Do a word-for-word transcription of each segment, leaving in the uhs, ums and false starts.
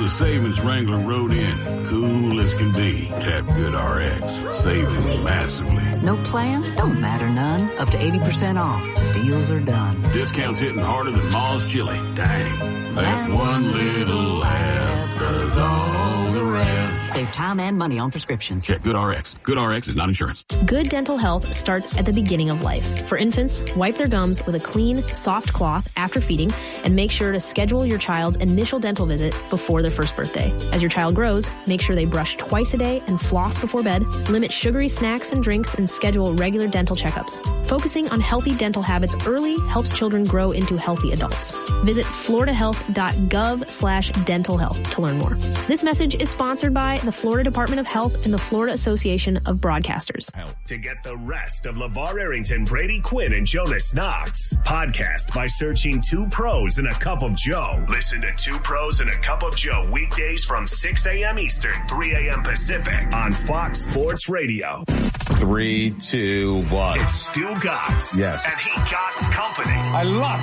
the savings Wrangler rode in. Cool as can be. Tap GoodRx. Saving massively. No plan? Don't matter none. Up to eighty percent off. Deals are done. Discounts hitting harder than Ma's chili. Dang. That one little app does all the rest. Save time and money on prescriptions. Check GoodRx. GoodRx is not insurance. Good dental health starts at the beginning of life. For infants, wipe their gums with a clean, soft cloth after feeding, and make sure to schedule your child's initial dental visit before their first birthday. As your child grows, make sure they brush twice a day and floss before bed, limit sugary snacks and drinks, and schedule regular dental checkups. Focusing on healthy dental habits early helps children grow into healthy adults. Visit floridahealth.gov slash dental health to learn more. This message is sponsored by the Florida Department of Health and the Florida Association of Broadcasters. To get the rest of LeVar Arrington, Brady Quinn, and Jonas Knox, podcast by searching Two Pros and a Cup of Joe. Listen to Two Pros and a Cup of Joe weekdays from six a.m. Eastern, three a.m. Pacific on Fox Sports Radio. Three, two, one. It's Stu Gotts. Yes. And he Gotts Company. I love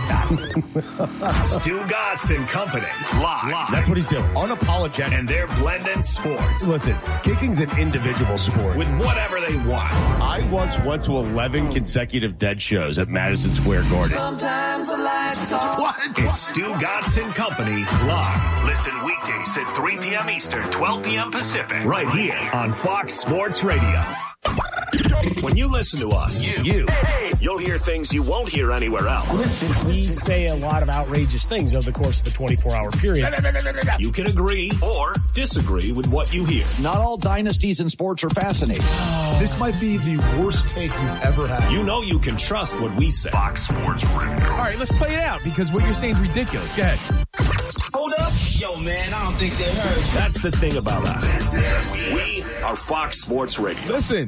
that. Stu Gotts and Company. Live. Live. That's what he's doing. Unapologetic. And they're blending sports. Listen, kicking's an individual sport. With whatever they want. I once went to eleven consecutive dead shows at Madison Square Garden. Sometimes I like to talk. What? It's Stu Gotts and Company live. Listen weekdays at three p.m. Eastern, twelve p.m. Pacific. Right here on Fox Sports Radio. When you listen to us, you, you you'll hear things you won't hear anywhere else. Listen, we say a lot of outrageous things over the course of a twenty-four hour period. You can agree or disagree with what you hear. Not all dynasties in sports are fascinating. Oh, this might be the worst take you've ever had. You know you can trust what we say. Fox Sports Radio. All right, let's play it out because what you're saying is ridiculous. Go ahead. Hold up. Yo, man, I don't think they heard. That's the thing about us. We are Fox Sports Radio. Listen.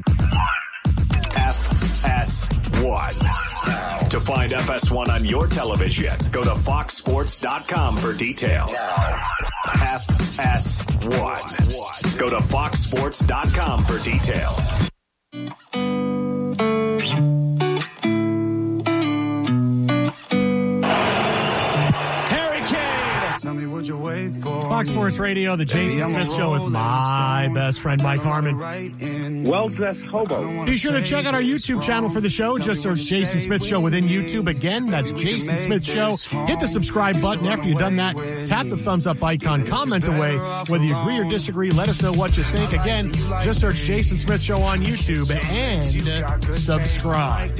F S one. To find F S one on your television, go to fox sports dot com for details. F S one. Go to fox sports dot com for details. Fox Sports Radio, the Jason Smith Show with my best friend, Mike Harmon. Well-dressed hobo. Be sure to check out our YouTube channel for the show. Just search Jason Smith Show within YouTube. Again, that's Jason Smith Show. Hit the subscribe button. After you've done that, tap the thumbs up icon. Comment away. Whether you agree or disagree, let us know what you think. Again, just search Jason Smith Show on YouTube and subscribe.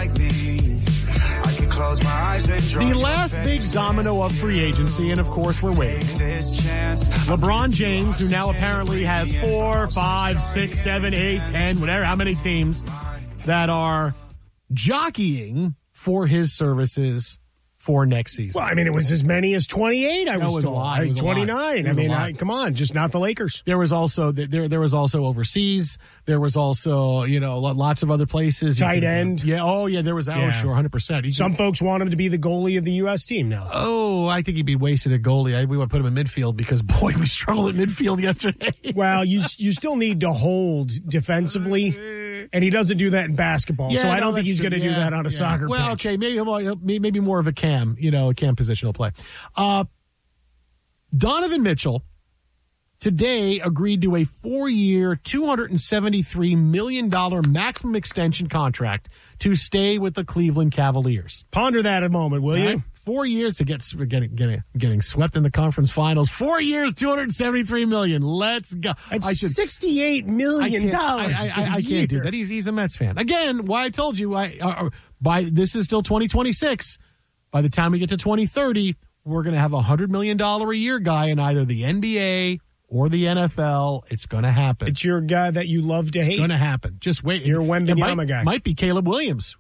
The last big domino of free agency, and of course we're waiting. LeBron James, who now apparently has four, five, six, seven, eight, ten, whatever, how many teams that are jockeying for his services for next season. Well, I mean, it was as many as twenty-eight, I was, was told. A lot. It was twenty-nine. A lot. I mean, I, come on, just not the Lakers. There was also there there was also overseas. There was also, you know, lots of other places. Tight end. Yeah. Oh, yeah, there was. Yeah. Oh, sure, one hundred percent. Some folks want him to be the goalie of the U S team now. Oh, I think he'd be wasted at goalie. I, we would put him in midfield because, boy, we struggled at midfield yesterday. Well, you you still need to hold defensively. And he doesn't do that in basketball, yeah, so I no, don't think he's going to yeah, do that on a yeah. soccer well, pitch. okay, maybe maybe more of a cam, you know, a cam positional play. Uh, Donovan Mitchell today agreed to a four-year, two hundred seventy-three million dollars maximum extension contract to stay with the Cleveland Cavaliers. Ponder that a moment, will right? you? Four years to get getting getting getting swept in the conference finals. Four years, two hundred seventy-three million dollars. Let's go. That's I should, sixty-eight million dollars. I, I, I, I can't do that. He's he's a Mets fan. Again, why I told you. I uh, by this is still twenty twenty-six. By the time we get to twenty thirty, we're going to have a hundred million dollar a year guy in either the N B A or the N F L. It's going to happen. It's your guy that you love to hate. It's going to happen. Just wait. You're a Wembanyama guy. Might be Caleb Williams.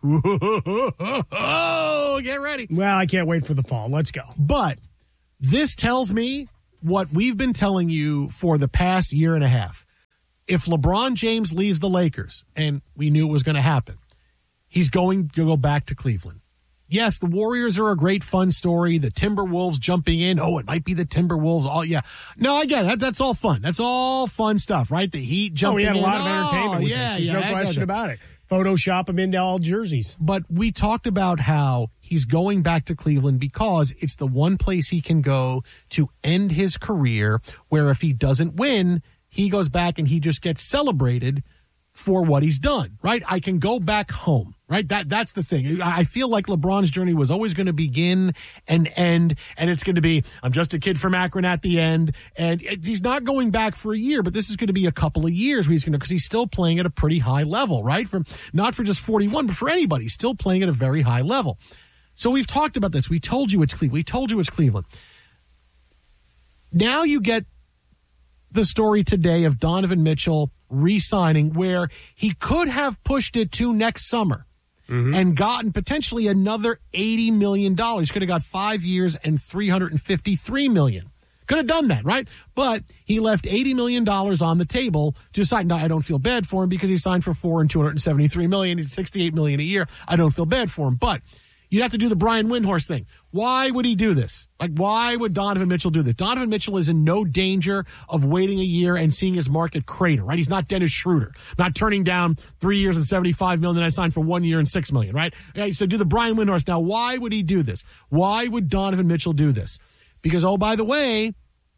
Oh, get ready. Well, I can't wait for the fall. Let's go. But this tells me what we've been telling you for the past year and a half. If LeBron James leaves the Lakers, and we knew it was going to happen, he's going to go back to Cleveland. Yes, the Warriors are a great fun story. The Timberwolves jumping in. Oh, it might be the Timberwolves. Oh, yeah. No, I get it. That, that's all fun. That's all fun stuff, right? The Heat jumping in. Oh, we had a lot in. of entertainment oh, with yeah, this. There's yeah, no I question gotcha. about it. Photoshop him into all jerseys. But we talked about how he's going back to Cleveland because it's the one place he can go to end his career, where if he doesn't win, he goes back and he just gets celebrated for what he's done, right? I can go back home, right? That That's the thing. I feel like LeBron's journey was always going to begin and end, and it's going to be, I'm just a kid from Akron at the end, and he's not going back for a year, but this is going to be a couple of years where he's going to, because he's still playing at a pretty high level, right? From not for just forty-one, but for anybody, he's still playing at a very high level. So we've talked about this. We told you it's Cleveland. We told you it's Cleveland. Now you get the story today of Donovan Mitchell re-signing, where he could have pushed it to next summer mm-hmm. and gotten potentially another eighty million dollars. Could have got five years and three hundred fifty-three million dollars. Could have done that, right? But he left eighty million dollars on the table to sign. Now, I don't feel bad for him because he signed for four and two hundred seventy-three million dollars. He's sixty-eight million dollars a year. I don't feel bad for him, but you'd have to do the Brian Windhorst thing. Why would he do this? Like, why would Donovan Mitchell do this? Donovan Mitchell is in no danger of waiting a year and seeing his market crater, right? He's not Dennis Schroeder, not turning down three years and seventy-five million dollars. I signed for one year and six million dollars, right? Okay, so do the Brian Windhorst. Now, why would he do this? Why would Donovan Mitchell do this? Because, oh, by the way,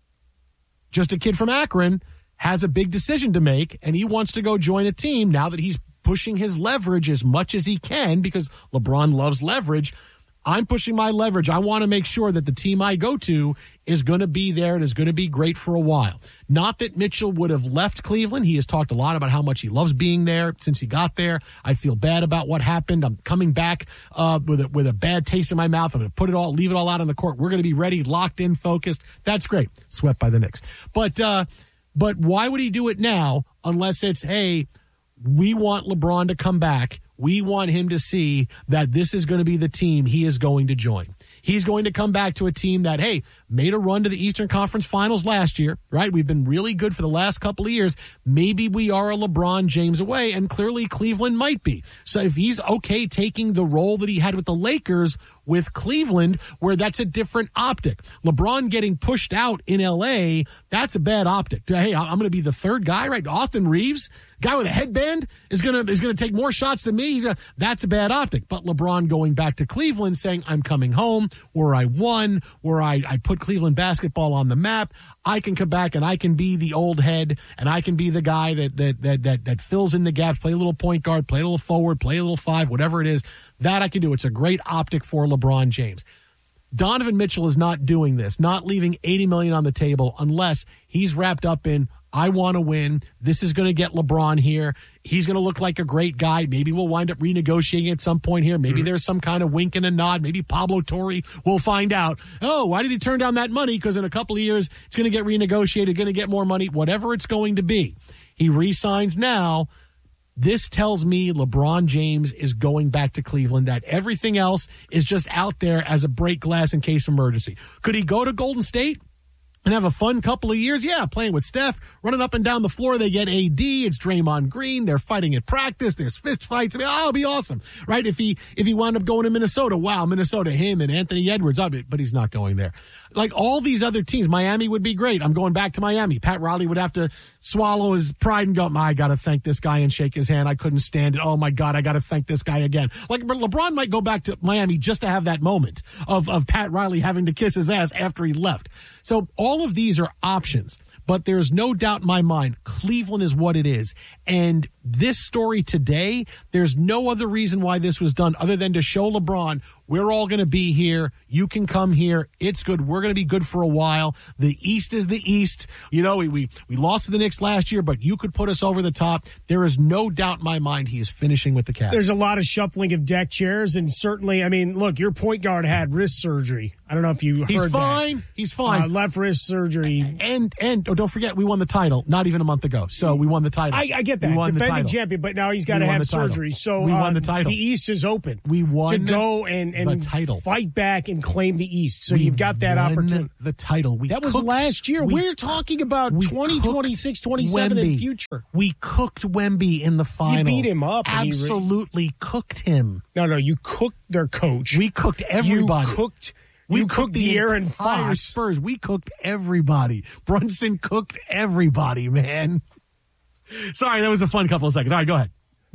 just a kid from Akron has a big decision to make, and he wants to go join a team now that he's pushing his leverage as much as he can, because LeBron loves leverage. I'm pushing my leverage. I want to make sure that the team I go to is going to be there and is going to be great for a while. Not that Mitchell would have left Cleveland. He has talked a lot about how much he loves being there since he got there. I feel bad about what happened. I'm coming back uh, with a, with a bad taste in my mouth. I'm going to put it all, leave it all out on the court. We're going to be ready, locked in, focused. That's great. Swept by the Knicks. But, uh, but why would he do it now unless it's, hey, we want LeBron to come back. We want him to see that this is going to be the team he is going to join. He's going to come back to a team that, hey, made a run to the Eastern Conference Finals last year, right? We've been really good for the last couple of years. Maybe we are a LeBron James away, and clearly Cleveland might be. So if he's okay taking the role that he had with the Lakers with Cleveland, where that's a different optic. LeBron getting pushed out in L A, that's a bad optic. Hey, I'm going to be the third guy, right? Austin Reeves, guy with a headband, is going to is going to take more shots than me. He's gonna, that's a bad optic. But LeBron going back to Cleveland saying, I'm coming home, where I won, where I, I put Cleveland basketball on the map. I can come back and I can be the old head, and I can be the guy that that that that, that fills in the gaps, play a little point guard, play a little forward, play a little five, whatever it is. That I can do. It's a great optic for LeBron James. Donovan Mitchell is not doing this, not leaving eighty million dollars on the table unless he's wrapped up in, I want to win. This is going to get LeBron here. He's going to look like a great guy. Maybe we'll wind up renegotiating at some point here. Maybe mm-hmm. there's some kind of wink and a nod. Maybe Pablo Torre will find out. Oh, why did he turn down that money? Because in a couple of years, it's going to get renegotiated, going to get more money, whatever it's going to be. He re-signs now. This tells me LeBron James is going back to Cleveland, that everything else is just out there as a break glass in case of emergency. Could he go to Golden State and have a fun couple of years? Yeah, playing with Steph, running up and down the floor. They get A D. It's Draymond Green. They're fighting at practice. There's fist fights. I mean, oh, it'll be awesome, right? If he if he wound up going to Minnesota, wow, Minnesota, him and Anthony Edwards, but he's not going there. Like all these other teams, Miami would be great. I'm going back to Miami. Pat Riley would have to swallow his pride and go, I got to thank this guy and shake his hand. I couldn't stand it. Oh, my God, I got to thank this guy again. Like LeBron might go back to Miami just to have that moment of, of Pat Riley having to kiss his ass after he left. So all of these are options. But there's no doubt in my mind, Cleveland is what it is. And this story today, there's no other reason why this was done other than to show LeBron, we're all going to be here. You can come here. It's good. We're going to be good for a while. The East is the East. You know, we, we, we lost to the Knicks last year, but you could put us over the top. There is no doubt in my mind he is finishing with the Cavs. There's a lot of shuffling of deck chairs, and certainly, I mean, look, your point guard had wrist surgery. I don't know if you heard He's that. fine. He's fine. Uh, left wrist surgery. And, and oh, don't forget, we won the title not even a month ago. So we won the title. I, I get that. We won Defending the champion, but now he's got to have surgery. So we uh, won the title. The East is open. We won to go and, and the title. Fight back and claim the East. So we you've got that won opportunity. The title. We that was cooked, last year. We, We're talking about twenty, twenty-six, twenty-seven Wemby. in future. We cooked Wemby in the finals. You beat him up. Absolutely re- cooked him. No, no, you cooked their coach. We cooked everybody. You cooked. We you cooked, cooked the Aaron Fox. Spurs. We cooked everybody. Brunson cooked everybody, man. Sorry, that was a fun couple of seconds. All right, go ahead.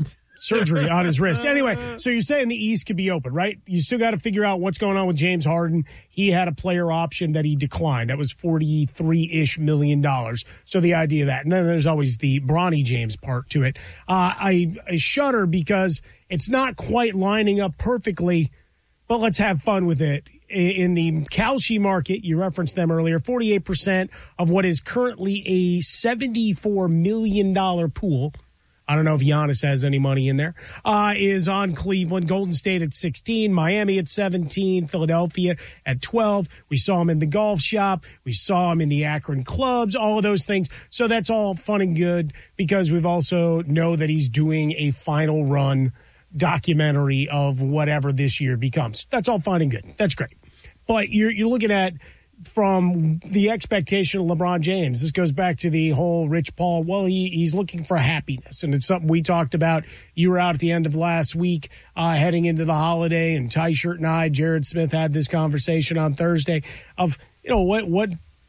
surgery on his wrist. Anyway, so you're saying the East could be open, right? You still got to figure out what's going on with James Harden. He had a player option that he declined. That was forty-three-ish million dollars. So the idea of that. And then there's always the Bronny James part to it. Uh, I, I shudder because it's not quite lining up perfectly, but let's have fun with it. In the Kalshi market, you referenced them earlier, forty-eight percent of what is currently a seventy-four million dollars pool, I don't know if Giannis has any money in there, uh, is on Cleveland. Golden State at sixteen, Miami at seventeen, Philadelphia at twelve. We saw him in the golf shop. We saw him in the Akron clubs, all of those things. So that's all fun and good because we've also know that he's doing a final run documentary of whatever this year becomes. That's all fine and good. That's great. But you're you're looking at from the expectation of LeBron James. This goes back to the whole Rich Paul. Well, he, he's looking for happiness, and it's something we talked about. You were out at the end of last week, uh, heading into the holiday, and Ty Shirt and I, Jared Smith, had this conversation on Thursday of you know what what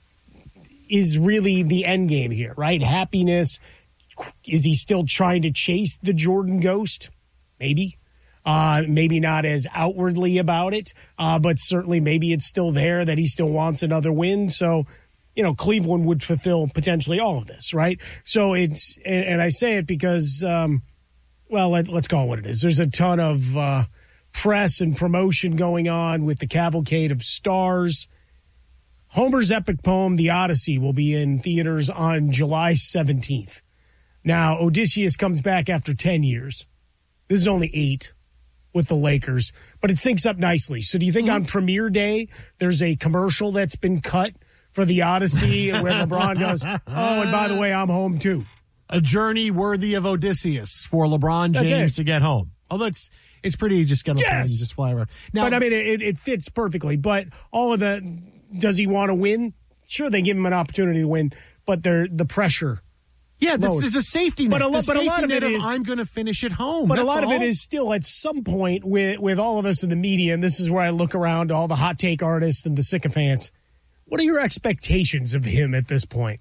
is really the end game here, right? Happiness. Is he still trying to chase the Jordan ghost? Maybe. Uh, maybe not as outwardly about it, uh, but certainly maybe it's still there that he still wants another win. So, you know, Cleveland would fulfill potentially all of this, right? So it's, and, and I say it because, um, well, let, let's call it what it is. There's a ton of uh, press and promotion going on with the Cavalcade of Stars. Homer's epic poem, The Odyssey, will be in theaters on July seventeenth. Now, Odysseus comes back after ten years. This is only eight with the Lakers, but it syncs up nicely. So do you think mm-hmm. on premiere day, there's a commercial that's been cut for the Odyssey where LeBron goes, oh, and by the way, I'm home too. A journey worthy of Odysseus for LeBron James to get home. Although it's, it's pretty just get on yes. and just fly around. Now, but I mean, it, it fits perfectly, but all of the, does he want to win? Sure, they give him an opportunity to win, but they're the pressure. Yeah, this is a safety net. But a, lo- but a lot of it is, I'm going to finish at home. But That's a lot all. of it is still at some point with, with all of us in the media, and this is where I look around to all the hot take artists and the sycophants. What are your expectations of him at this point?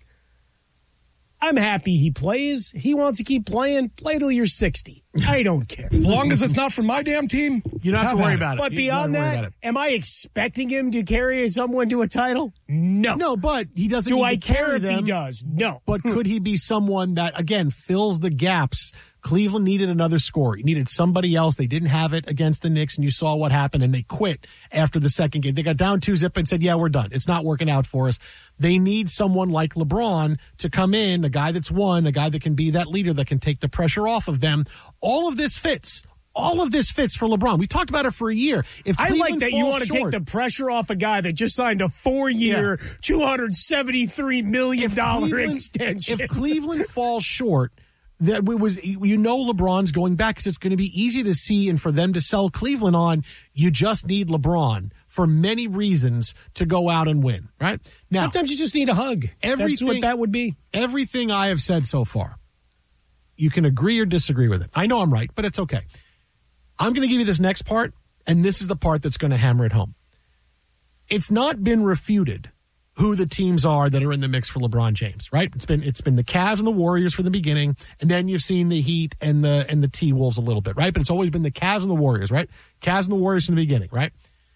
I'm happy he plays. He wants to keep playing. Play till you're sixty. I don't care. As long as it's not from my damn team, you don't have to worry about it. But beyond that, am I expecting him to carry someone to a title? No. No, but he doesn't Do need I to care carry if them. he does? No. But could he be someone that, again, fills the gaps? Cleveland needed another scorer. He needed somebody else. They didn't have it against the Knicks, and you saw what happened, and they quit after the second game. They got down two zip and said, yeah, we're done. It's not working out for us. They need someone like LeBron to come in, a guy that's won, a guy that can be that leader, that can take the pressure off of them. All of this fits. All of this fits for LeBron. We talked about it for a year. If I Cleveland like that you want to short, take the pressure off a guy that just signed a four-year, yeah. two hundred seventy-three million dollars extension. If Cleveland falls short, that was, you know, LeBron's going back because it's going to be easy to see and for them to sell Cleveland on. You just need LeBron for many reasons to go out and win, right? Now, sometimes you just need a hug. That's what that would be. Everything I have said so far, you can agree or disagree with it. I know I'm right, but it's okay. I'm going to give you this next part, and this is the part that's going to hammer it home. It's not been refuted who the teams are that are in the mix for LeBron James, right? It's been it's been the Cavs and the Warriors from the beginning, and then you've seen the Heat and the and the T-Wolves a little bit, right? But it's always been the Cavs and the Warriors, right? Cavs and the Warriors from the beginning, right?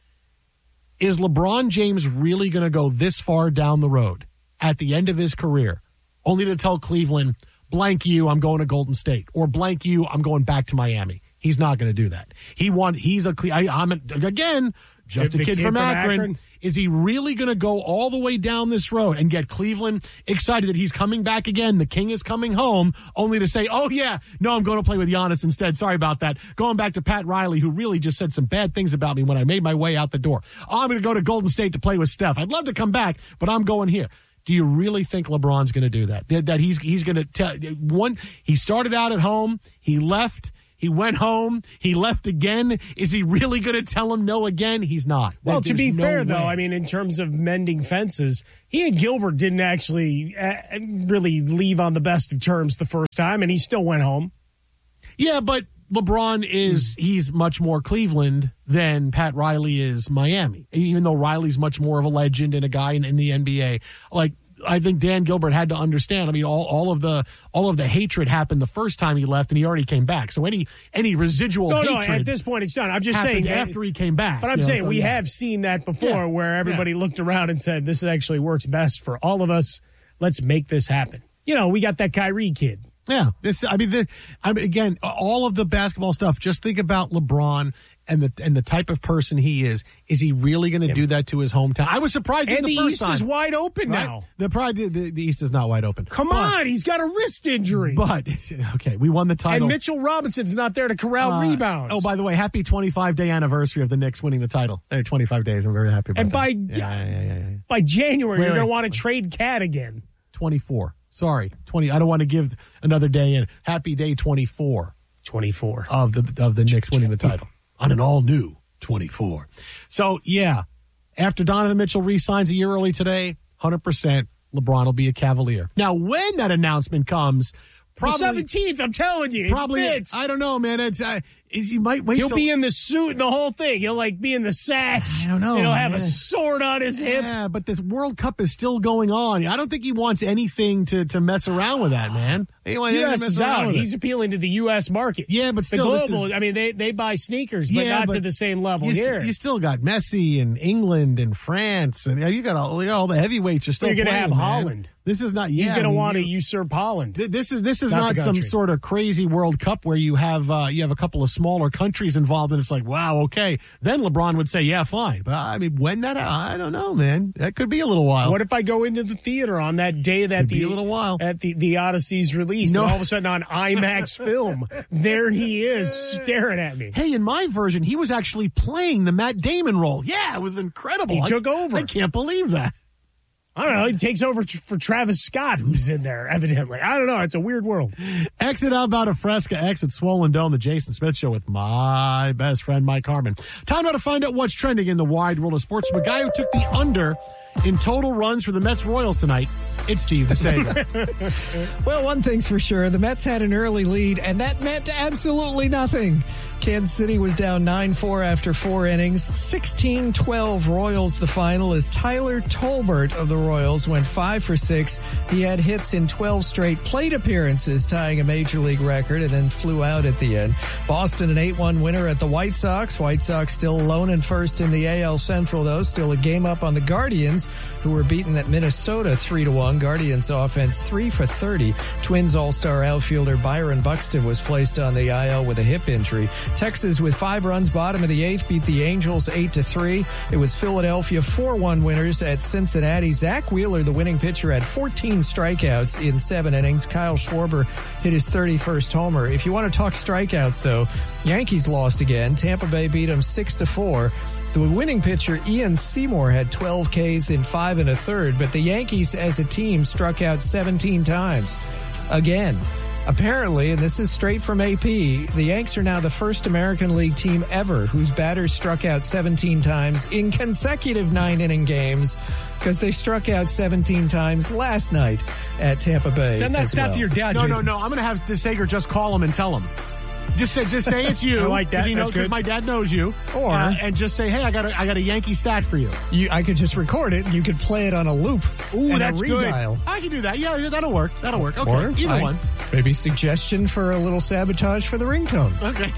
Is LeBron James really going to go this far down the road at the end of his career, only to tell Cleveland, blank you, I'm going to Golden State, or blank you, I'm going back to Miami? He's not going to do that. He want he's a I, I'm a, again just a kid, kid from, from Akron. Akron. Is he really going to go all the way down this road and get Cleveland excited that he's coming back again? The king is coming home, only to say, oh, yeah, no, I'm going to play with Giannis instead. Sorry about that. Going back to Pat Riley, who really just said some bad things about me when I made my way out the door. Oh, I'm going to go to Golden State to play with Steph. I'd love to come back, but I'm going here. Do you really think LeBron's going to do that? That he's he's going to tell one? He started out at home. He left. He went home. He left again. Is he really going to tell him no again? He's not. Well, like, to be no fair, way. though, I mean, in terms of mending fences, he and Gilbert didn't actually uh, really leave on the best of terms the first time, and he still went home. Yeah, but LeBron is, mm. he's much more Cleveland than Pat Riley is Miami, even though Riley's much more of a legend and a guy in, in the N B A. Like, I think Dan Gilbert had to understand. I mean, all, all of the all of the hatred happened the first time he left, and he already came back. So any any residual no, hatred no, at this point it's done. I'm just saying after he came back. But I'm you know, saying so, we yeah. have seen that before, yeah. where everybody yeah. looked around and said, "This actually works best for all of us. Let's make this happen." You know, we got that Kyrie kid. Yeah, this. I mean, the, I mean, again, all of the basketball stuff. Just think about LeBron and the and the type of person he is. Is he really going to yeah. do that to his hometown? I was surprised. And the, the first East time. is wide open right? now. The pride, the, the East is not wide open. Come but, on, he's got a wrist injury. But okay, we won the title. And Mitchell Robinson's not there to corral uh, rebounds. Oh, by the way, happy twenty-five day anniversary of the Knicks winning the title. Hey, twenty-five days. I'm very happy about and that. by yeah, yeah, yeah, yeah, yeah. by January, wait, you're going to wait. want to trade Cat again. twenty-four. Sorry, twenty. I don't want to give another day in. Happy day twenty-four. twenty-four of the of the Knicks winning the title on an all new twenty-four. So yeah, after Donovan Mitchell re-signs a year early today, one hundred percent LeBron will be a Cavalier. Now, when that announcement comes, probably the seventeenth. I'm telling you, probably. It fits. I don't know, man. It's uh, is he might wait. He'll till, be in the suit and the whole thing. He'll like be in the sash. I don't know. And he'll man. have a sword on his hip. Yeah, but this World Cup is still going on. I don't think he wants anything to, to mess around with that, man. He U S is out. He's appealing to the U S market. Yeah, but still, the global. Is, I mean, they they buy sneakers, but yeah, not but to the same level you here. St- you still got Messi and England and France, and you got all, you got all the heavyweights are still. You're going to have man. Holland. This is not. Yeah, He's going to I mean, want to you, usurp Holland. Th- this is this is not, not some sort of crazy World Cup where you have uh, you have a couple of smaller countries involved, and it's like, wow, okay. Then LeBron would say, yeah, fine. But I mean, when that, I don't know, man. That could be a little while. What if I go into the theater on that day that could the be a little while at the the Odyssey's release, no. and all of a sudden on IMAX film, there he is staring at me. Hey, in my version, he was actually playing the Matt Damon role. Yeah, it was incredible. He I, took over. I can't believe that. I don't know. He takes over t- for Travis Scott, who's in there, evidently. I don't know. It's a weird world. Exit Outbound of Fresca, exit Swollen Dome, the Jason Smith Show with my best friend, Mike Harmon. Time now to find out what's trending in the wide world of sports. From a guy who took the under in total runs for the Mets Royals tonight, it's Steve DeSager. Well, one thing's for sure. The Mets had an early lead, and that meant absolutely nothing. Kansas City was down nine four after four innings. sixteen twelve Royals the final as Tyler Tolbert of the Royals went five for six. He had hits in twelve straight plate appearances, tying a major league record, and then flew out at the end. Boston an eight one winner at the White Sox. White Sox still alone in first in the A L Central, though. Still a game up on the Guardians, who were beaten at Minnesota three to one. Guardians offense three for thirty. Twins all-star outfielder Byron Buxton was placed on the I L with a hip injury. Texas with five runs bottom of the eighth beat the Angels eight to three. It was Philadelphia four one winners at Cincinnati. Zach Wheeler, the winning pitcher, had fourteen strikeouts in seven innings. Kyle Schwarber hit his thirty-first homer. If you want to talk strikeouts, though, Yankees lost again. Tampa Bay beat them six to four. The winning pitcher, Ian Seymour, had twelve Ks in five and a third, but the Yankees as a team struck out seventeen times. Again. Apparently, and this is straight from A P, the Yanks are now the first American League team ever whose batters struck out seventeen times in consecutive nine-inning games, because they struck out seventeen times last night at Tampa Bay. Send that stat well. to your dad, No, Jason. no, no. I'm going to have DeSager just call him and tell him. Just say, just say it's you. I like that. He knows, That's good. my dad knows you. Or uh, and just say, hey, I got a, I got a Yankee stat for you. You, I could just record it, and you could play it on a loop. Ooh, and that's a good. redial. I can do that. Yeah, yeah, that'll work. That'll work. Okay, Or either I, one. Maybe suggestion for a little sabotage for the ringtone.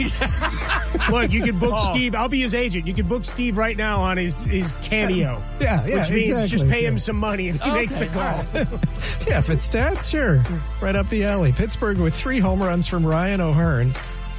Okay. Look, you can book Oh. Steve. I'll be his agent. You can book Steve right now on his, his Cameo. Yeah, yeah, Which means exactly. just pay Yeah. him some money and he Okay, makes the call. Yeah, if it's stats, sure. Right up the alley. Pittsburgh with three home runs from Ryan O'Hearn.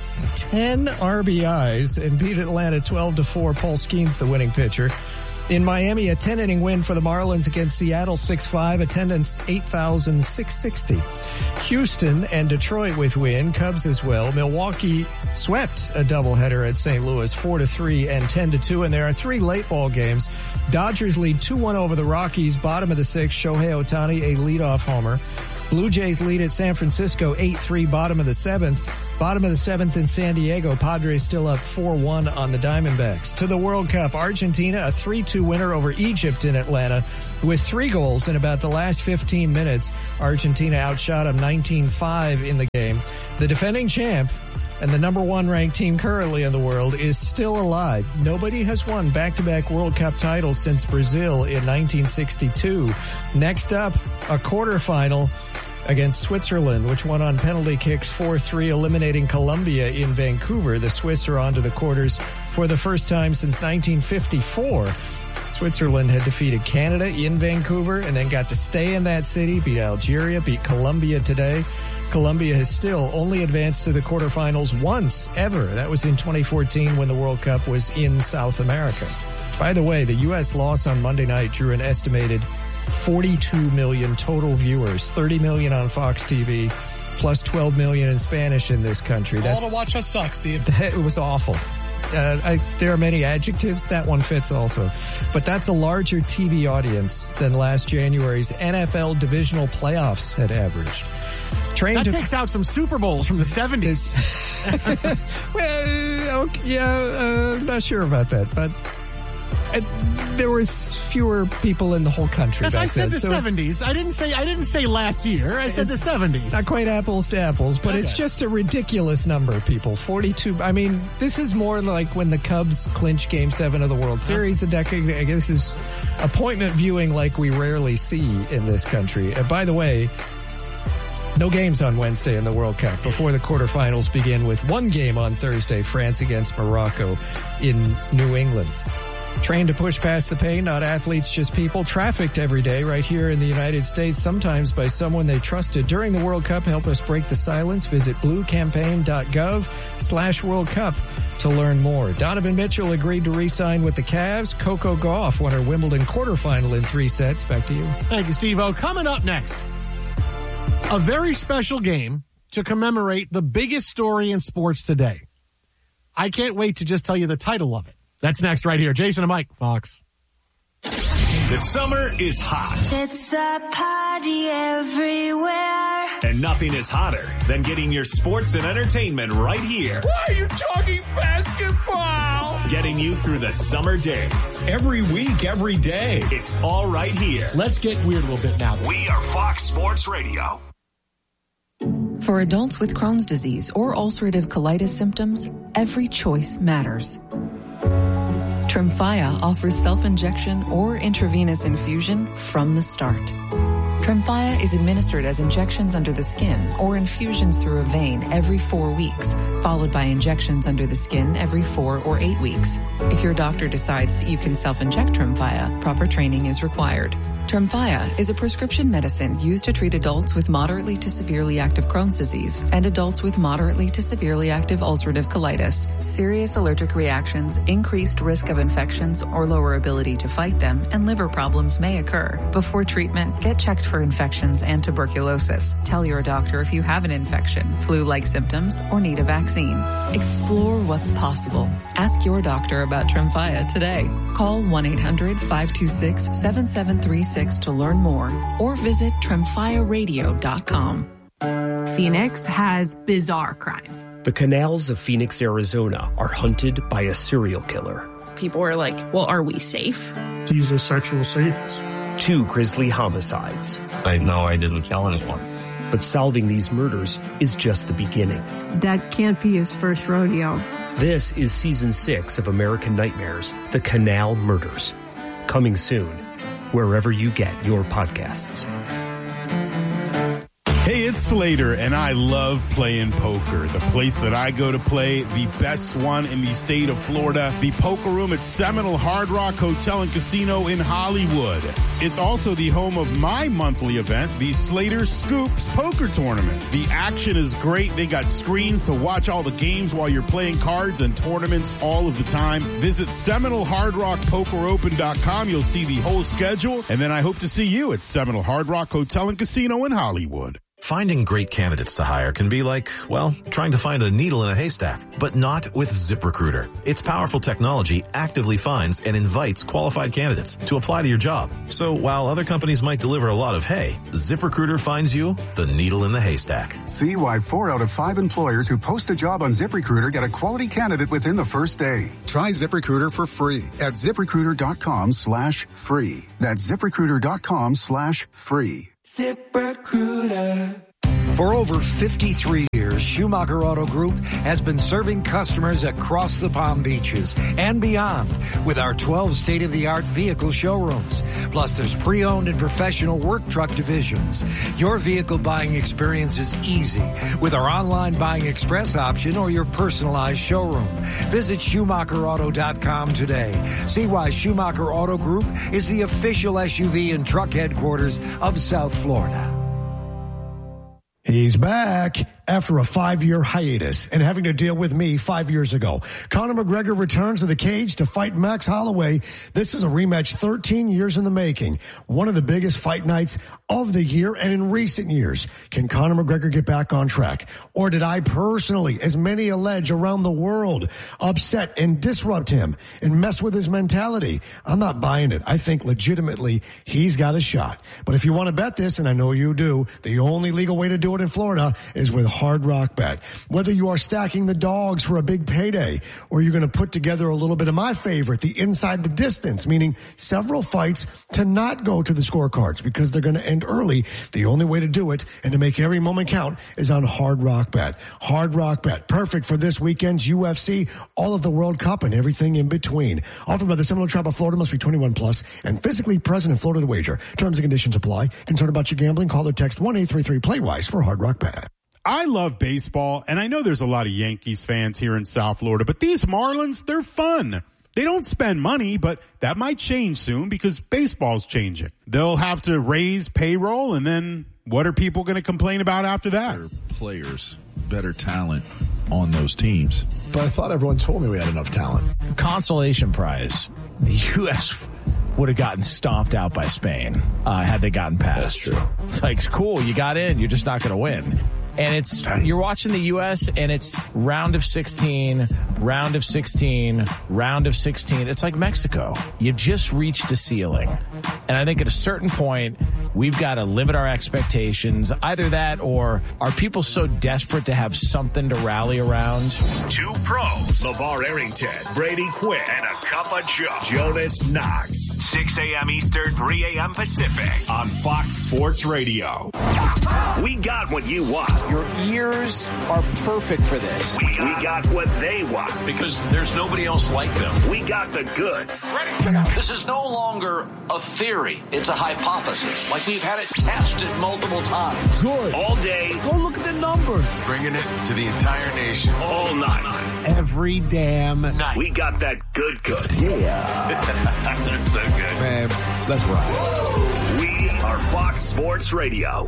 ten R B Is and beat Atlanta twelve to four. Paul Skeens, the winning pitcher. In Miami, a ten-inning win for the Marlins against Seattle six five. Attendance eight thousand six hundred sixty. Houston and Detroit with win. Cubs as well. Milwaukee swept a doubleheader at Saint Louis four to three and ten to two. And there are three late ball games. Dodgers lead two one over the Rockies. Bottom of the sixth, Shohei Ohtani, a leadoff homer. Blue Jays lead at San Francisco eight three, bottom of the seventh. Bottom of the seventh in San Diego. Padres still up four one on the Diamondbacks. To the World Cup, Argentina, a three two winner over Egypt in Atlanta with three goals in about the last fifteen minutes. Argentina outshot them nineteen five in the game. The defending champ, And the number one ranked team currently in the world is still alive. Nobody has won back-to-back World Cup titles since Brazil in nineteen sixty-two. Next up, a quarterfinal against Switzerland, which won on penalty kicks four three, eliminating Colombia in Vancouver. The Swiss are on to the quarters for the first time since nineteen fifty-four. Switzerland had defeated Canada in Vancouver and then got to stay in that city, beat Algeria, beat Colombia today. Colombia has still only advanced to the quarterfinals once ever. That was in twenty fourteen when the World Cup was in South America. By the way, the U S loss on Monday night drew an estimated forty-two million total viewers, thirty million on Fox T V, plus twelve million in Spanish in this country. All to watch us suck, Steve. It was awful. Uh, I, there are many adjectives. That one fits also. But that's a larger T V audience than last January's N F L divisional playoffs had averaged. Trained that to, takes out some Super Bowls from the seventies. Well, okay, yeah, uh, not sure about that, but uh, there was fewer people in the whole country. That's back I said then, the so seventies. I didn't say I didn't say last year. I said the seventies. Not quite apples to apples, but Okay. it's just a ridiculous number of people. forty-two. I mean, this is more like when the Cubs clinch Game Seven of the World Series a decade. I guess this is appointment viewing like we rarely see in this country. And by the way, no games on Wednesday in the World Cup before the quarterfinals begin with one game on Thursday, France against Morocco in New England. Trained to push past the pain, not athletes, just people. Trafficked every day right here in the United States, sometimes by someone they trusted. During the World Cup, help us break the silence. Visit bluecampaign.gov slash World Cup to learn more. Donovan Mitchell agreed to re-sign with the Cavs. Coco Gauff won her Wimbledon quarterfinal in three sets. Back to you. Thank you, Steve-O. Coming up next, a very special game to commemorate the biggest story in sports today. I can't wait to just tell you the title of it. That's next right here. Jason and Mike, Fox. The summer is hot. It's a party everywhere. And nothing is hotter than getting your sports and entertainment right here. Why are you talking basketball? Getting you through the summer days. Every week, every day. It's all right here. Let's get weird a little bit now. We are Fox Sports Radio. For adults with Crohn's disease or ulcerative colitis symptoms, every choice matters. Tremfya offers self-injection or intravenous infusion from the start. Tremfya is administered as injections under the skin or infusions through a vein every four weeks, followed by injections under the skin every four or eight weeks. If your doctor decides that you can self-inject Tremfya, proper training is required. Tremfya is a prescription medicine used to treat adults with moderately to severely active Crohn's disease and adults with moderately to severely active ulcerative colitis. Serious allergic reactions, increased risk of infections or lower ability to fight them, and liver problems may occur. Before treatment, get checked for infections and tuberculosis. Tell your doctor if you have an infection, flu-like symptoms, or need a vaccine. Explore what's possible. Ask your doctor about Tremfya today. Call one eight hundred five two six seven seven three six to learn more or visit tremfya radio dot com. Phoenix has bizarre crime. The canals of Phoenix, Arizona are hunted by a serial killer. People are like, well, are we safe? These are sexual safes. Two grisly homicides. I know I didn't kill anyone. But solving these murders is just the beginning. That can't be his first rodeo. This is season six of American Nightmares, The Canal Murders. Coming soon, wherever you get your podcasts. Hey, it's Slater, and I love playing poker. The place that I go to play, the best one in the state of Florida, the Poker Room at Seminole Hard Rock Hotel and Casino in Hollywood. It's also the home of my monthly event, the Slater Scoops Poker Tournament. The action is great. They got screens to watch all the games while you're playing cards and tournaments all of the time. Visit Seminole Hard Rock Poker Open dot com. You'll see the whole schedule, and then I hope to see you at Seminole Hard Rock Hotel and Casino in Hollywood. Finding great candidates to hire can be like, well, trying to find a needle in a haystack, but not with ZipRecruiter. Its powerful technology actively finds and invites qualified candidates to apply to your job. So while other companies might deliver a lot of hay, ZipRecruiter finds you the needle in the haystack. See why four out of five employers who post a job on ZipRecruiter get a quality candidate within the first day. Try ZipRecruiter for free at ZipRecruiter.com slash free. That's ZipRecruiter.com slash free. ZipRecruiter. For over fifty-three years, years, Schumacher Auto Group has been serving customers across the Palm Beaches and beyond with our twelve state-of-the-art vehicle showrooms. Plus, there's pre-owned and professional work truck divisions. Your vehicle buying experience is easy with our online buying express option or your personalized showroom. Visit Schumacher Auto dot com today. See why Schumacher Auto Group is the official S U V and truck headquarters of South Florida. He's back after a five-year hiatus and having to deal with me five years ago. Conor McGregor returns to the cage to fight Max Holloway. This is a rematch thirteen years in the making. One of the biggest fight nights of the year and in recent years. Can Conor McGregor get back on track? Or did I personally, as many allege around the world, upset and disrupt him and mess with his mentality? I'm not buying it. I think legitimately he's got a shot. But if you want to bet this, and I know you do, the only legal way to do it in Florida is with Hard Rock Bet. Whether you are stacking the dogs for a big payday or you're going to put together a little bit of my favorite, the inside the distance, meaning several fights to not go to the scorecards because they're going to end early. The only way to do it and to make every moment count is on Hard Rock Bet. Hard Rock Bet, perfect for this weekend's U F C, all of the World Cup, and everything in between. Offered by the Seminole Tribe of Florida, must be twenty-one plus and physically present in Florida to wager. Terms and conditions apply. Concerned about your gambling? Call or text one eight three three play wise for Hard Rock Bet. I love baseball, and I know there's a lot of Yankees fans here in South Florida, but these Marlins, they're fun. They don't spend money, but that might change soon because baseball's changing. They'll have to raise payroll, and then what are people going to complain about after that? Better players, better talent on those teams. But I thought everyone told me we had enough talent. Consolation prize. The U S would have gotten stomped out by Spain uh, had they gotten past. That's true. It's like, cool, you got in, you're just not going to win. And it's, you're watching the U S and it's round of sixteen, round of sixteen, round of sixteen. It's like Mexico. You just reached a ceiling. And I think at a certain point, we've got to limit our expectations. Either that or are people so desperate to have something to rally around? Two pros, LeVar Arrington, Brady Quinn, and a cup of Joe, Jonas Knox. six a.m. Eastern, three a.m. Pacific on Fox Sports Radio. We got what you want. Your ears are perfect for this. We got, we got what they want. Because there's nobody else like them. We got the goods. Ready? This is no longer a theory. It's a hypothesis. Like we've had it tested multiple times. Good. All day. Go look at the numbers. Bringing it to the entire nation. All night. Every damn night. We got that good good. Yeah. That's so good. Man, let's ride. We are Fox Sports Radio.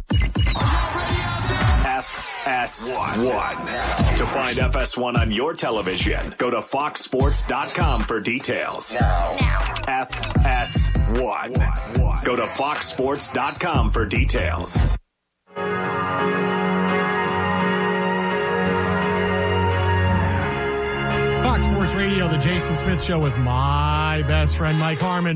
F S one. To find F S one on your television, go to fox sports dot com for details. Now. Now. F S one. Go to fox sports dot com for details. Fox Sports Radio, the Jason Smith Show with my best friend, Mike Harmon.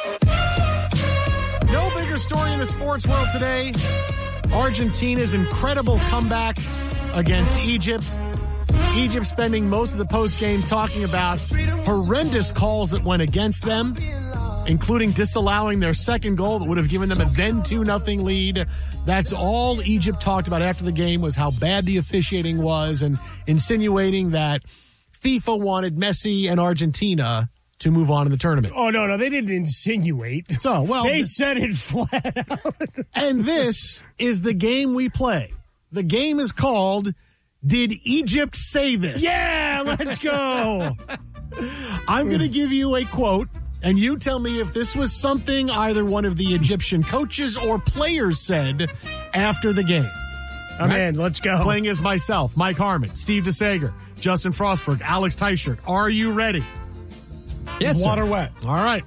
No bigger story in the sports world today. Argentina's incredible comeback against Egypt. Egypt spending most of the postgame talking about horrendous calls that went against them, including disallowing their second goal that would have given them a then two nothing lead. That's all Egypt talked about after the game, was how bad the officiating was, and insinuating that FIFA wanted Messi and Argentina to move on in the tournament. Oh, no, no, they didn't insinuate. So, well, they said it flat out. And this is the game we play. The game is called Did Egypt Say This? Yeah, let's go. I'm going to give you a quote, and you tell me if this was something either one of the Egyptian coaches or players said after the game. I'm in. Let's go. Playing as myself, Mike Harmon, Steve DeSager, Justin Frostberg, Alex Teichert. Are you ready? Yes, Water sir. wet. All right.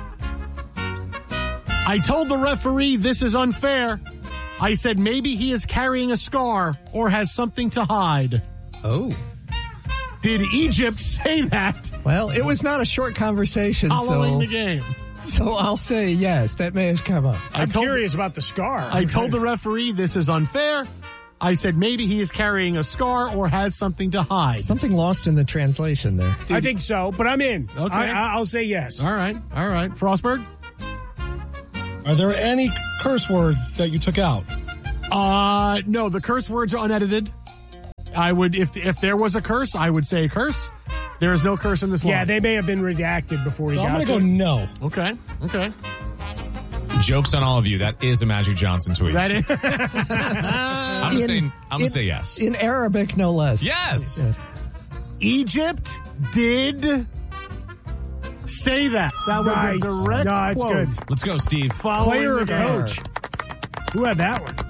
I told the referee this is unfair. I said maybe he is carrying a scar or has something to hide. Oh. Did Egypt say that? Well, it was not a short conversation. Following so, the game. So I'll say yes, that may have come up. I'm told, curious about the scar. I told the referee this is unfair. I said maybe he is carrying a scar or has something to hide. Something lost in the translation there. I think so, but I'm in. Okay. I, I'll say yes. All right. All right. Frostberg? Are there any curse words that you took out? Uh, no, the curse words are unedited. I would, if if there was a curse, I would say curse. There is no curse in this line. Yeah, they may have been redacted before he So got I'm going to to go it. no. Okay, okay. Joke's on all of you. That is a Magic Johnson tweet. That is. I'm going to say, I'm gonna in- say yes. In Arabic, no less. Yes. Yes. Egypt did say that. That was Nice. a direct No, it's quote. good. Let's go, Steve. Following Player the or game. coach? Who had that one?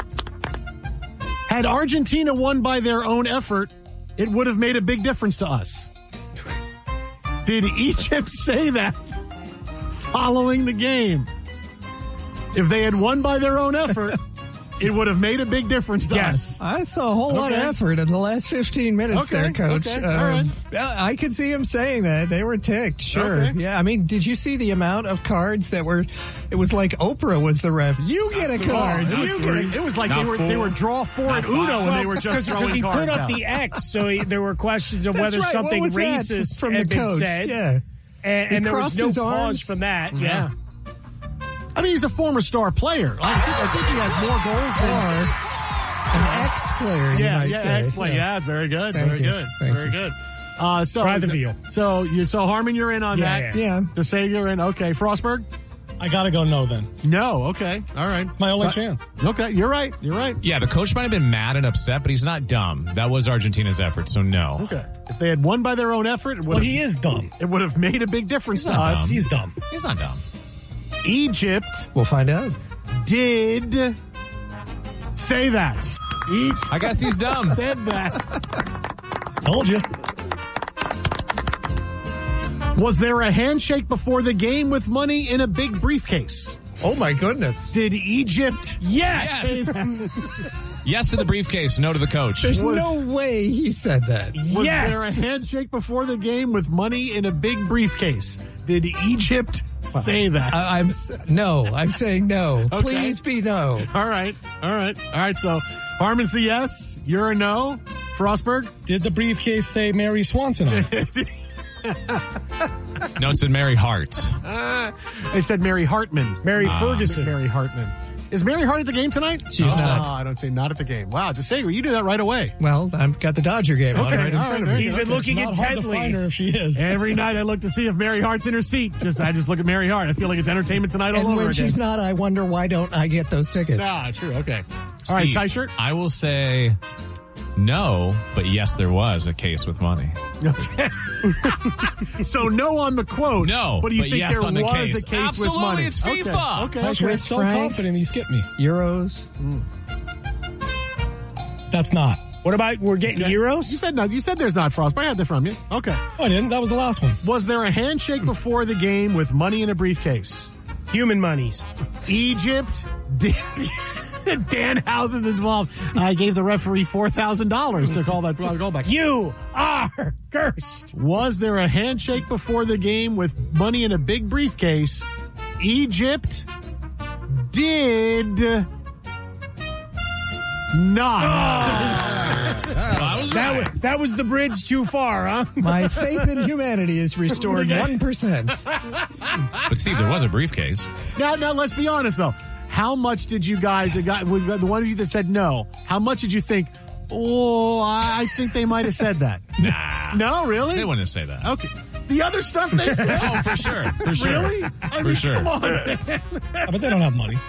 Had Argentina won by their own effort, it would have made a big difference to us. Did Egypt say that following the game? If they had won by their own effort, it would have made a big difference to Yes. us. I saw a whole lot of Okay. effort in the last fifteen minutes Okay, there, Coach. okay, all right. I could see him saying that. They were ticked, sure. Okay. Yeah, I mean, did you see the amount of cards that were, it was like Oprah was the ref. You get a card. Oh, it, you was, get a it was like Not they were four. they were draw four at Uno and they were just Because throwing he cards put up out. the X, so he, there were questions of That's whether right. something What was that racist from had the been coach? said. Yeah. And, He and there was crossed no his pause arms. from that. Yeah. Yeah. I mean, he's a former star player. I think, I think he has more goals than. Or an ex-player, you yeah, might yeah, say. ex-player. Yeah, it's very good. Thank very you. good. Thank very you. good. Uh, so, Try the veal. So, you, so Harmon, you're in on Yeah, that. Yeah. To say you're in. Okay. Frostberg? I got to go no then. No. Okay. All right. It's my only So- chance. Okay. You're right. You're right. Yeah, the coach might have been mad and upset, but he's not dumb. That was Argentina's effort, so no. Okay. If they had won by their own effort, it would Well, have, he is dumb. it would have made a big difference He's to not us. dumb. He's dumb. He's not dumb. Egypt We'll find out. did say that. Each I guess he's dumb. said that. Told you. Was there a handshake before the game with money in a big briefcase? Oh, my goodness. Did Egypt? Yes. Yes to the briefcase, no to the coach. There's Was- no way he said that. Was Yes. there a handshake before the game with money in a big briefcase? Did Egypt say that? I, I'm s- no. I'm saying no. Okay. Please be no. All right. All right. All right. So Harmon's a yes. You're a no. Frostberg? Did the briefcase say Mary Swanson on it? No, it said Mary Hart. Uh, it said Mary Hartman. Mary Ah. Ferguson. Mary Hartman. Is Mary Hart at the game tonight? She's oh, not. Oh, I don't say not at the game. Wow. DeSager, you do that right away. Well, I've got the Dodger game on Okay, right in all front right, of me. He's been Okay. looking It's not hard to find intently. her if she is. Every night I look to see if Mary Hart's in her seat. Just I just look at Mary Hart. I feel like it's entertainment tonight all And over when again. she's not, I wonder why don't I get those tickets? Ah, true. Okay. All right, Steve, tie shirt. I will say no, but yes, there was a case with money. Okay. So no on the quote. No, but do you but think yes there on the was case. a case Absolutely, with money? it's Okay, FIFA. Okay. Okay. You're Swiss so francs, confident he skipped me. Euros. That's not. What about we're getting Okay. Euros? You said no. You said there's not Frost. I had that from you. Okay. Oh, I didn't. That was the last one. Was there a handshake before the game with money in a briefcase? Human monies. Egypt did. Danhausen's involved. I gave the referee four thousand dollars to call that goal back. You are cursed. Was there a handshake before the game with money in a big briefcase? Egypt did not. So I was That right. was, that was the bridge too far, huh? My faith in humanity is restored one percent. But Steve, there was a briefcase. Now, now, let's be honest though. How much did you guys, the guy, the one of you that said no, how much did you think? Oh, I think they might have said that. Nah. No, really? They wouldn't say that. Okay. The other stuff they said. Oh, for sure. For sure. Really? I For mean, sure. Come on, man. Yeah, but they don't have money.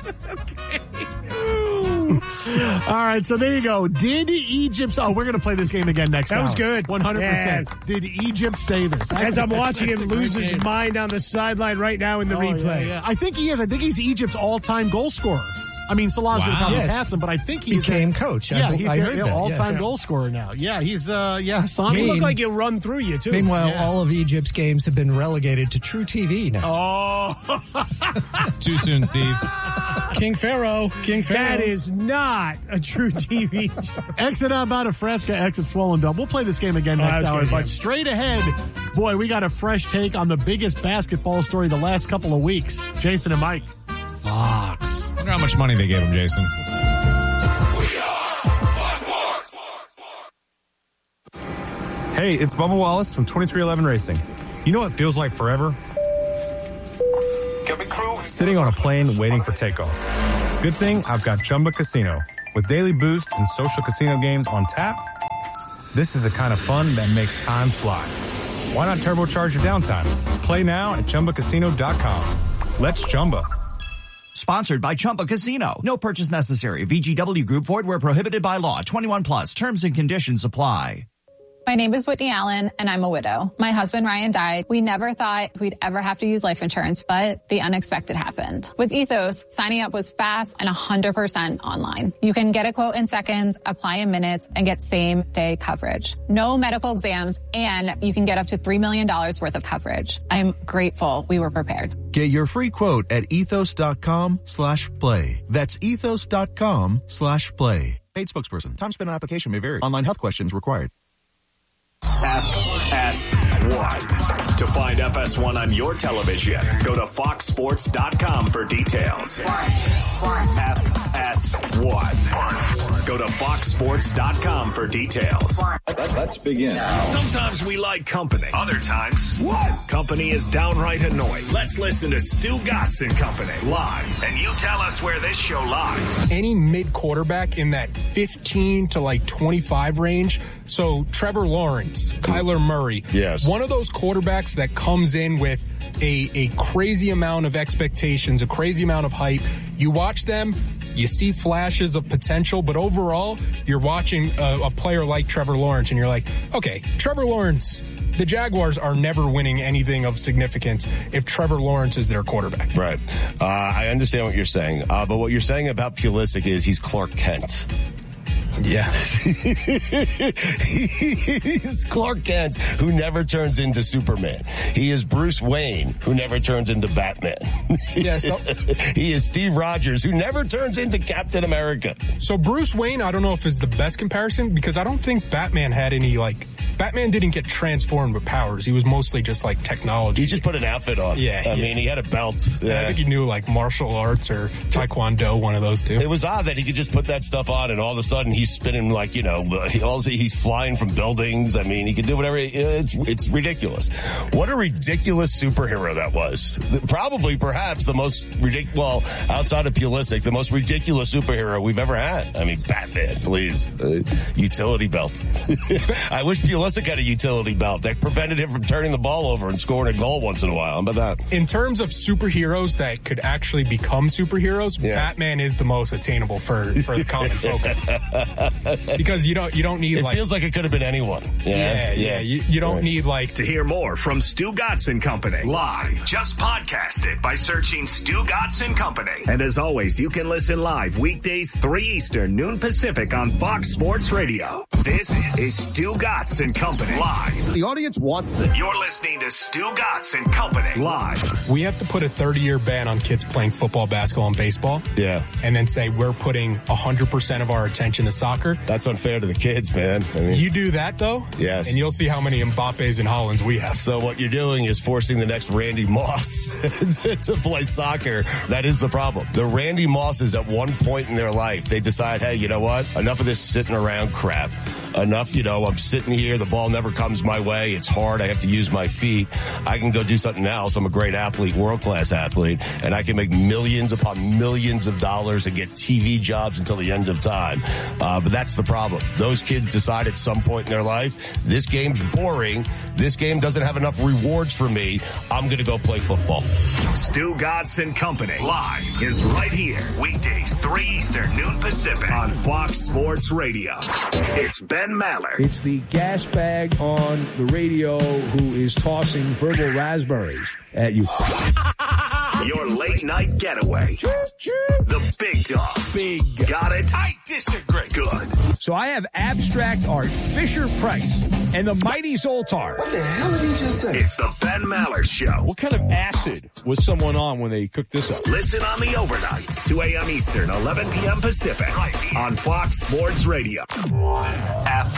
All right, so there you go. Did Egypt? Oh, we're going to play this game again next That hour. was good. one hundred percent. Did Egypt say this? As I'm watching That's him a great lose his game. mind on the sideline right now in the Oh, replay. yeah, yeah. I think he is. I think he's Egypt's all-time goal scorer. I mean, Salah's going to Wow. probably Yes. pass him, but I think he's Became the- coach. I Yeah, bel- he's I the heard that, all-time yes. goal scorer now. Yeah, he's uh, yeah, Sonny. He looked Mean- like he'll run through you, too. Meanwhile, Yeah. all of Egypt's games have been relegated to True T V now. Oh, Too soon, Steve. King Pharaoh. King Pharaoh. That is not a true T V show. exit out about a Fresca, exit Swollen Dome. We'll play this game again Oh, next that was hour. good, But yeah. straight ahead, boy, we got a fresh take on the biggest basketball story the last couple of weeks. Jason and Mike. Fox. I wonder how much money they gave him, Jason. Hey, it's Bubba Wallace from twenty-three eleven Racing. You know what feels like forever? Sitting on a plane waiting for takeoff. Good thing I've got Chumba Casino. With daily boost and social casino games on tap, This is the kind of fun that makes time fly. Why not turbocharge your downtime? Play now at Chumba Casino dot com. Let's Chumba. Sponsored by Chumba Casino. No purchase necessary. V G W Group. Void where prohibited by law. twenty-one plus. Terms and conditions apply. My name is Whitney Allen, and I'm a widow. My husband, Ryan, died. We never thought we'd ever have to use life insurance, but the unexpected happened. With Ethos, signing up was fast and one hundred percent online. You can get a quote in seconds, apply in minutes, and get same-day coverage. No medical exams, and you can get up to three million dollars worth of coverage. I'm grateful we were prepared. Get your free quote at ethos.com slash play. That's ethos.com slash play. Paid spokesperson. Time spent on application may vary. Online health questions required. F S one. To find F S one on your television, go to fox sports dot com for details. F S one. Go to fox sports dot com for details. Let's begin. Sometimes we like company. Other times, what? Company is downright annoying. Let's listen to Stu Gatz and Company live, and you tell us where this show lies. Any mid quarterback in that fifteen to like twenty-five range. So Trevor Lawrence, Kyler Murray. Yes. One of those quarterbacks that comes in with a, a crazy amount of expectations, a crazy amount of hype. You watch them, you see flashes of potential, but overall, you're watching a, a player like Trevor Lawrence and you're like, okay, Trevor Lawrence, the Jaguars are never winning anything of significance if Trevor Lawrence is their quarterback. Right. Uh, I understand what you're saying, uh, but what you're saying about Pulisic is he's Clark Kent. Yeah. He's Clark Kent, who never turns into Superman. He is Bruce Wayne, who never turns into Batman. Yeah, so he is Steve Rogers, who never turns into Captain America. So Bruce Wayne, I don't know if is the best comparison, because I don't think Batman had any, like, Batman didn't get transformed with powers. He was mostly just like technology. He just put an outfit on. Yeah. I yeah. mean, he had a belt. Yeah. I think he knew like martial arts or Taekwondo, one of those two. It was odd that he could just put that stuff on and all of a sudden he's spinning like, you know, he also, he's flying from buildings. I mean, he could do whatever. He, it's, it's ridiculous. What a ridiculous superhero that was. Probably, perhaps the most ridiculous, well, outside of Pulisic, the most ridiculous superhero we've ever had. I mean, Batman, please. Uh, utility belt. I wish Pulisic had a utility belt that prevented him from turning the ball over and scoring a goal once in a while. How about that? In terms of superheroes that could actually become superheroes, yeah. Batman is the most attainable for, for the common folk. Because you don't you don't need it like... It feels like it could have been anyone. Yeah, yeah. yeah. Yes. You, you don't right. need like... To hear more from Stu Gatz and Company live, just podcast it by searching Stu Gatz and Company. And as always, you can listen live weekdays three Eastern, noon Pacific on Fox Sports Radio. This is Stu Gatz and Company live. The audience wants this. You're listening to Stu Gatz and Company live. We have to put a thirty-year ban on kids playing football, basketball, and baseball. Yeah. And then say we're putting one hundred percent of our attention to soccer. That's unfair to the kids, man. I mean, you do that, though? Yes. And you'll see how many Mbappes and Hollands we have. So what you're doing is forcing the next Randy Moss to play soccer. That is the problem. The Randy Mosses at one point in their life, they decide, hey, you know what? Enough of this sitting around crap. Enough, you know, I'm sitting here. The ball never comes my way. It's hard. I have to use my feet. I can go do something else. I'm a great athlete, world-class athlete, and I can make millions upon millions of dollars and get T V jobs until the end of time. Uh, but that's the problem. Those kids decide at some point in their life, this game's boring. This game doesn't have enough rewards for me. I'm going to go play football. Stu Gatz and Company live is right here. Weekdays, three Eastern, noon Pacific on Fox Sports Radio. It's Ben Maller. It's the gas bag on the radio who is tossing verbal raspberries at you. Your late night getaway. The big dog. Big. Got it? I disagree. Good. So I have abstract art, Fisher Price, and the Mighty Zoltar. What the hell did he just say? It's the Ben Maller Show. What kind of acid was someone on when they cooked this up? Listen on the overnights, two a.m. Eastern, eleven p.m. Pacific, on Fox Sports Radio. F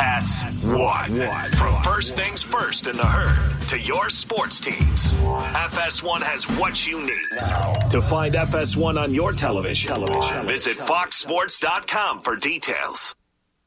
S one. From first things first in the herd to your sports teams, F S one has what you need. To find F S one on your television, television. visit fox sports dot com for details.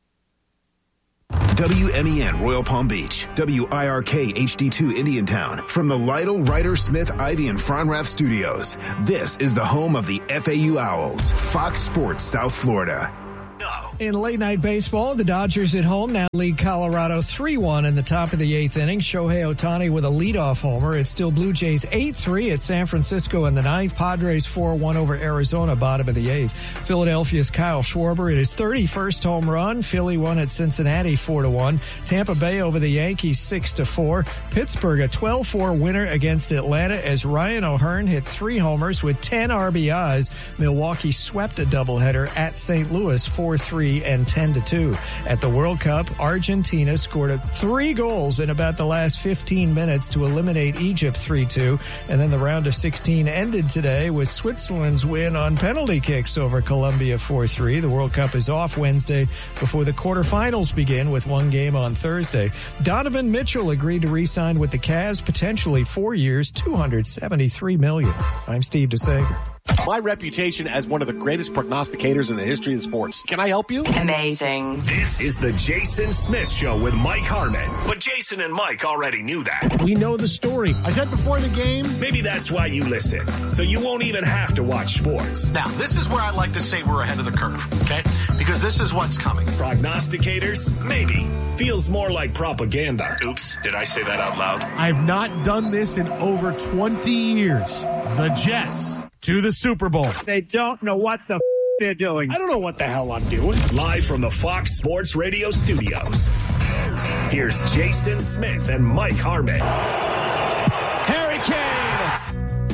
W M E N Royal Palm Beach, W I R K H D two Indiantown. From the Lytle, Ryder, Smith, Ivy, and Fronrath Studios, this is the home of the F A U Owls, Fox Sports South Florida. No. In late night baseball, the Dodgers at home now lead Colorado three one in the top of the eighth inning. Shohei Ohtani with a leadoff homer. It's still Blue Jays eight three at San Francisco in the ninth. Padres four one over Arizona, bottom of the eighth. Philadelphia's Kyle Schwarber at his thirty-first home run. Philly won at Cincinnati four to one. Tampa Bay over the Yankees six to four. Pittsburgh a twelve four winner against Atlanta as Ryan O'Hearn hit three homers with ten R B Is. Milwaukee swept a doubleheader at Saint Louis four three and ten to two. At the World Cup, Argentina scored three goals in about the last fifteen minutes to eliminate Egypt three two. And then the round of sixteen ended today with Switzerland's win on penalty kicks over Colombia four three. The World Cup is off Wednesday before the quarterfinals begin with one game on Thursday. Donovan Mitchell agreed to re-sign with the Cavs, potentially four years, two hundred seventy-three million dollars. I'm Steve DeSager. My reputation as one of the greatest prognosticators in the history of sports. Can I help you? Amazing. This is the Jason Smith Show with Mike Harmon. But Jason and Mike already knew that. We know the story. I said before the game. Maybe that's why you listen. So you won't even have to watch sports. Now, this is where I like to say we're ahead of the curve, okay? Because this is what's coming. Prognosticators? Maybe. Feels more like propaganda. Oops, did I say that out loud? I've not done this in over twenty years. The Jets to the Super Bowl. They don't know what the f- they're doing. I don't know what the hell I'm doing. Live from the Fox Sports Radio studios. Here's Jason Smith and Mike Harmon. Harry Kane.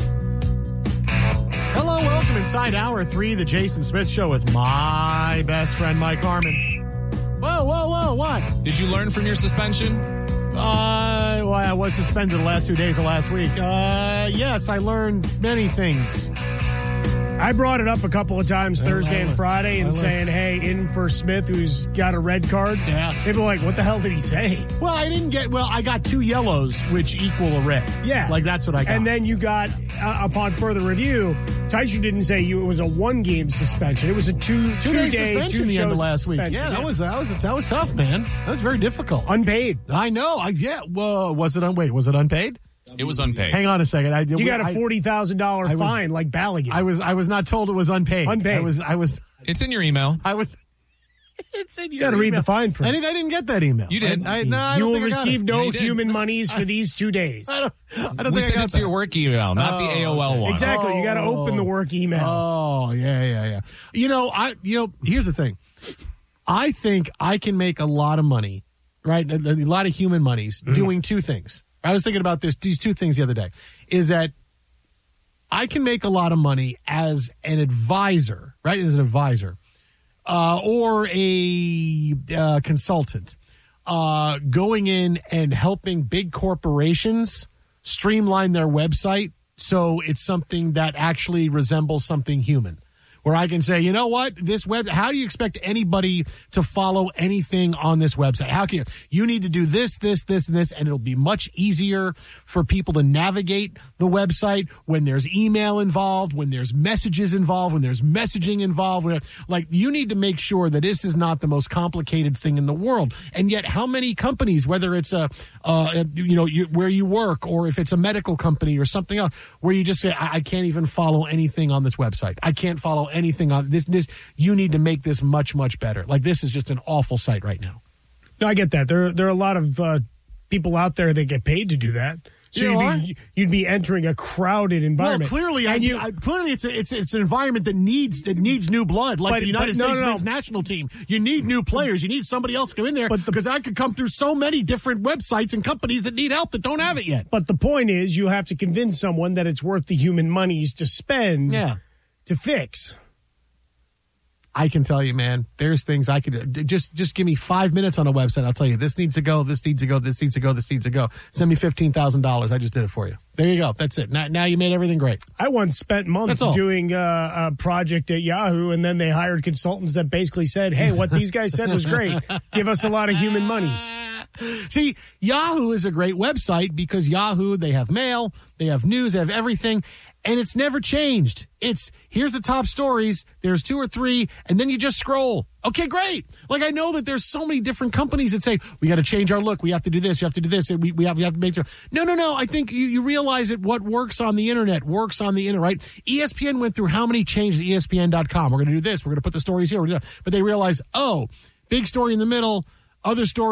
Hello, welcome inside hour three, the Jason Smith Show with my best friend Mike Harmon. Whoa, whoa, whoa, what? Did you learn from your suspension? Uh, well, I was suspended the last two days of last week. Uh, yes, I learned many things. I brought it up a couple of times Thursday and Friday and saying, hey, in for Smith, who's got a red card. Yeah. People are like, what the hell did he say? Well, I didn't get, well, I got two yellows, which equal a red. Yeah. Like, that's what I got. And then you got, uh, upon further review, Tyson didn't say you it was a one-game suspension. It was a two, two, two day, day suspension two the end of last week. Yeah, yeah, that yeah. was that was that was tough, man. That was very difficult. Unpaid. I know. I yeah. Whoa, was it unpaid? Was it unpaid? It was unpaid. Hang on a second. I, you we, got a forty thousand dollars fine like Ballaghan. I was I was not told it was unpaid. Unpaid. I was I was. It's in your email. I was. It's in your you got to read the fine print. I didn't. I didn't get that email. You did. I, I, no, I you don't will think I got receive it. no Yeah, human monies for these two days. I don't. I don't we think sent I got it to that. your work email, not Oh, the A O L okay. one. Exactly. Oh. You got to open the work email. Oh yeah, yeah, yeah. You know, I. You know, here's the thing. I think I can make a lot of money, right? A, a lot of human monies mm. doing two things. I was thinking about this. These two things the other day is that I can make a lot of money as an advisor, right? As an advisor, uh, or a uh, consultant, uh, going in and helping big corporations streamline their website so it's something that actually resembles something human. Where I can say, you know what, this web, how do you expect anybody to follow anything on this website? How can you, you need to do this, this, this, and this, and it'll be much easier for people to navigate the website when there's email involved, when there's messages involved, when there's messaging involved. When, like, you need to make sure that this is not the most complicated thing in the world. And yet, how many companies, whether it's a, uh, you know, you, where you work, or if it's a medical company or something else, where you just say, I, I can't even follow anything on this website. I can't follow anything on this, this, you need to make this much, much better. Like, this is just an awful site right now. No, I get that. There, there are a lot of uh, people out there that get paid to do that. So You you'd, are? be, you'd be entering a crowded environment. Well, clearly, and I, you, I, clearly, it's a, it's it's an environment that needs it needs new blood, like But- the United but no, States no, no. men's national team. You need new players. You need somebody else to come in there, because I could come through so many different websites and companies that need help that don't have it yet. But the point is, you have to convince someone that it's worth the human monies to spend Yeah. to fix. I can tell you, man, there's things I could just just give me five minutes on a website. I'll tell you, this needs to go, this needs to go, this needs to go, this needs to go. Send me fifteen thousand dollars. I just did it for you. There you go. That's it. Now, now you made everything great. I once spent months That's all. doing uh, a project at Yahoo, and then they hired consultants that basically said, hey, what these guys said was great. Give us a lot of human monies. See, Yahoo is a great website because Yahoo, they have mail, they have news, they have everything. And it's never changed. It's, here's the top stories, there's two or three, and then you just scroll. Okay, great. Like, I know that there's so many different companies that say, we got to change our look, we have to do this, we have to do this, we, we, have, we have to make sure. No, no, no. I think you, you realize that what works on the internet works on the internet, right? E S P N went through how many changes to E S P N dot com? We're going to do this, we're going to put the stories here. We're gonna, but they realized, oh, big story in the middle, other story.